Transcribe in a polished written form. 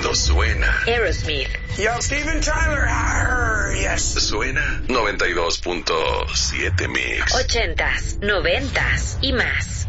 cuando suena Aerosmith. Yo, Steven Tyler. Yes. Suena 92.7 Mix. 80s, 90s y más.